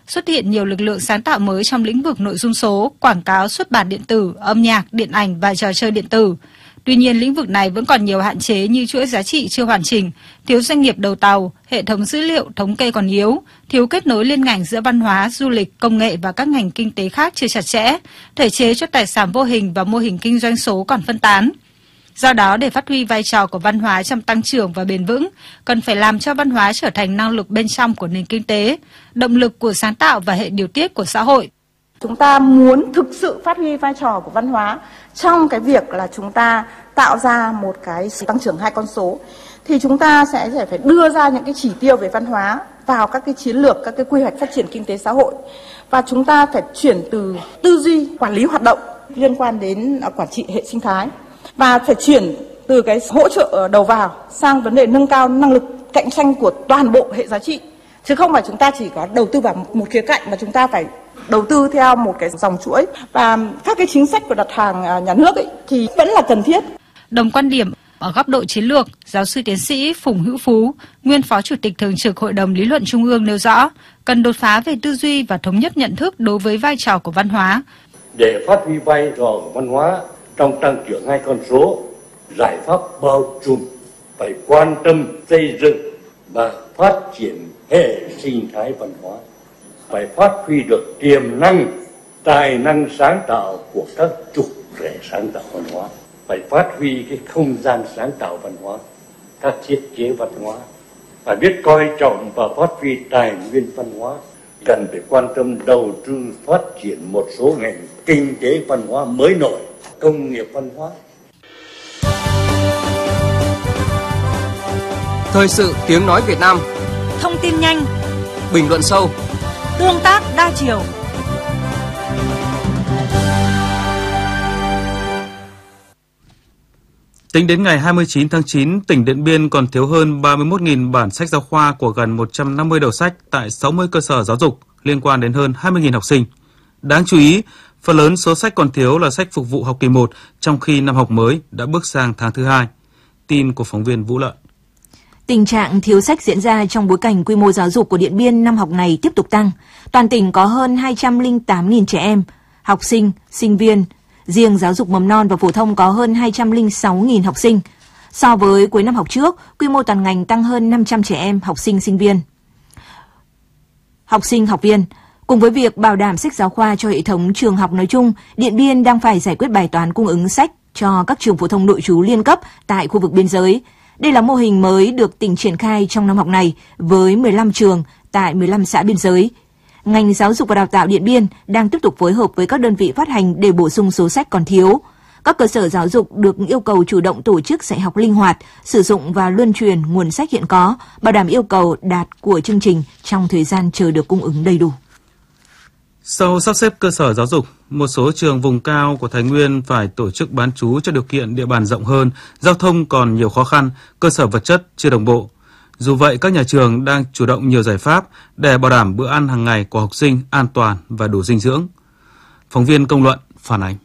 xuất hiện nhiều lực lượng sáng tạo mới trong lĩnh vực nội dung số, quảng cáo, xuất bản điện tử, âm nhạc, điện ảnh và trò chơi điện tử. Tuy nhiên, lĩnh vực này vẫn còn nhiều hạn chế như chuỗi giá trị chưa hoàn chỉnh, thiếu doanh nghiệp đầu tàu, hệ thống dữ liệu, thống kê còn yếu, thiếu kết nối liên ngành giữa văn hóa, du lịch, công nghệ và các ngành kinh tế khác chưa chặt chẽ, thể chế cho tài sản vô hình và mô hình kinh doanh số còn phân tán. Do đó, để phát huy vai trò của văn hóa trong tăng trưởng và bền vững, cần phải làm cho văn hóa trở thành năng lực bên trong của nền kinh tế, động lực của sáng tạo và hệ điều tiết của xã hội. Chúng ta muốn thực sự phát huy vai trò của văn hóa trong cái việc là chúng ta tạo ra một cái tăng trưởng 2 con số, thì chúng ta sẽ phải đưa ra những cái chỉ tiêu về văn hóa vào các cái chiến lược, các cái quy hoạch phát triển kinh tế xã hội. Và chúng ta phải chuyển từ tư duy quản lý hoạt động liên quan đến quản trị hệ sinh thái, và phải chuyển từ cái hỗ trợ đầu vào sang vấn đề nâng cao năng lực cạnh tranh của toàn bộ hệ giá trị. Chứ không phải chúng ta chỉ có đầu tư vào một khía cạnh, mà chúng ta phải đầu tư theo một cái dòng chuỗi. Và các cái chính sách của đặt hàng nhà nước thì vẫn là cần thiết. Đồng quan điểm ở góc độ chiến lược, giáo sư tiến sĩ Phùng Hữu Phú, nguyên Phó Chủ tịch Thường trực Hội đồng Lý luận Trung ương nêu rõ, cần đột phá về tư duy và thống nhất nhận thức đối với vai trò của văn hóa. Để phát huy vai trò của văn hóa trong tăng trưởng 2 con số, giải pháp bao trùm phải quan tâm xây dựng và phát triển hệ sinh thái văn hóa, phải phát huy được tiềm năng, tài năng sáng tạo của các chủ thể sáng tạo văn hóa, phải phát huy cái không gian sáng tạo văn hóa, các thiết chế văn hóa, phải biết coi trọng và phát huy tài nguyên văn hóa, cần phải quan tâm đầu tư phát triển một số ngành kinh tế văn hóa mới nổi, công nghiệp văn hóa. Thời sự tiếng nói Việt Nam. Thông tin nhanh, bình luận sâu, tương tác đa chiều. Tính đến ngày 29 tháng 9, tỉnh Điện Biên còn thiếu hơn 31.000 bản sách giáo khoa của gần 150 đầu sách tại 60 cơ sở giáo dục liên quan đến hơn 20.000 học sinh. Đáng chú ý, phần lớn số sách còn thiếu là sách phục vụ học kỳ 1, trong khi năm học mới đã bước sang tháng thứ 2. Tin của phóng viên Vũ Lợi. Tình trạng thiếu sách diễn ra trong bối cảnh quy mô giáo dục của Điện Biên năm học này tiếp tục tăng. Toàn tỉnh có hơn 208.000 trẻ em, học sinh, sinh viên. Riêng giáo dục mầm non và phổ thông có hơn 206.000 học sinh. So với cuối năm học trước, quy mô toàn ngành tăng hơn 500 trẻ em, học sinh, sinh viên. Học viên. Cùng với việc bảo đảm sách giáo khoa cho hệ thống trường học nói chung, Điện Biên đang phải giải quyết bài toán cung ứng sách cho các trường phổ thông nội trú liên cấp tại khu vực biên giới. Đây là mô hình mới được tỉnh triển khai trong năm học này với 15 trường tại 15 xã biên giới. Ngành Giáo dục và Đào tạo Điện Biên đang tiếp tục phối hợp với các đơn vị phát hành để bổ sung số sách còn thiếu. Các cơ sở giáo dục được yêu cầu chủ động tổ chức dạy học linh hoạt, sử dụng và luân truyền nguồn sách hiện có, bảo đảm yêu cầu đạt của chương trình trong thời gian chờ được cung ứng đầy đủ. Sau sắp xếp cơ sở giáo dục, một số trường vùng cao của Thái Nguyên phải tổ chức bán trú cho điều kiện địa bàn rộng hơn, giao thông còn nhiều khó khăn, cơ sở vật chất chưa đồng bộ. Dù vậy, các nhà trường đang chủ động nhiều giải pháp để bảo đảm bữa ăn hàng ngày của học sinh an toàn và đủ dinh dưỡng. Phóng viên Công luận phản ánh.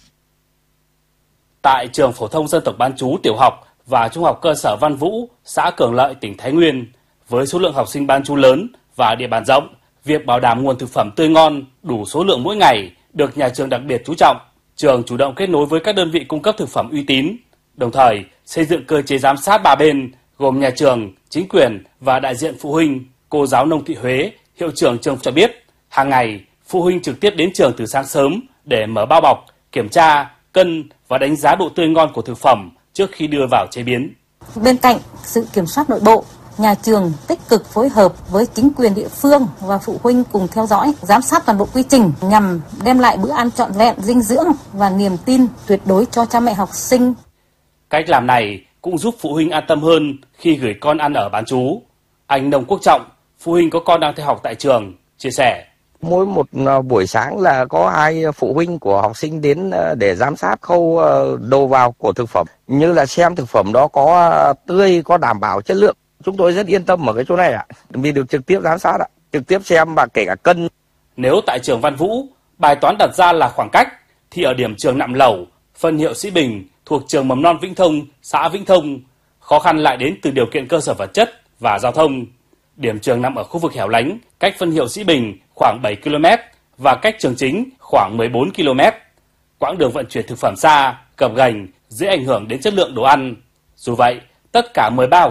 Tại trường phổ thông dân tộc bán trú tiểu học và trung học cơ sở Văn Vũ, xã Cường Lợi, tỉnh Thái Nguyên, với số lượng học sinh bán trú lớn và địa bàn rộng, việc bảo đảm nguồn thực phẩm tươi ngon, đủ số lượng mỗi ngày được nhà trường đặc biệt chú trọng. Trường chủ động kết nối với các đơn vị cung cấp thực phẩm uy tín, đồng thời xây dựng cơ chế giám sát ba bên gồm nhà trường, chính quyền và đại diện phụ huynh. Cô giáo Nông Thị Huế, hiệu trưởng trường cho biết, hàng ngày phụ huynh trực tiếp đến trường từ sáng sớm để mở bao bọc, kiểm tra, cân và đánh giá độ tươi ngon của thực phẩm trước khi đưa vào chế biến. Bên cạnh sự kiểm soát nội bộ, nhà trường tích cực phối hợp với chính quyền địa phương và phụ huynh cùng theo dõi, giám sát toàn bộ quy trình nhằm đem lại bữa ăn trọn vẹn, dinh dưỡng và niềm tin tuyệt đối cho cha mẹ học sinh. Cách làm này cũng giúp phụ huynh an tâm hơn khi gửi con ăn ở bán trú. Anh Nông Quốc Trọng, phụ huynh có con đang theo học tại trường, chia sẻ. Mỗi một buổi sáng là có 2 phụ huynh của học sinh đến để giám sát khâu đầu vào của thực phẩm, như là xem thực phẩm đó có tươi, có đảm bảo chất lượng. Chúng tôi rất yên tâm ở cái chỗ này ạ, vì được trực tiếp giám sát ạ, trực tiếp xem và kể cả cân. Nếu tại trường Văn Vũ, bài toán đặt ra là khoảng cách, thì ở điểm trường Nạm Lẩu, phân hiệu Sĩ Bình thuộc trường mầm non Vĩnh Thông, xã Vĩnh Thông, khó khăn lại đến từ điều kiện cơ sở vật chất và giao thông. Điểm trường nằm ở khu vực hẻo lánh, cách phân hiệu Sĩ Bình khoảng 7 km và cách trường chính khoảng 14 km. Quãng đường vận chuyển thực phẩm xa, gập ghềnh, dễ ảnh hưởng đến chất lượng đồ ăn. Dù vậy, tất cả 13 học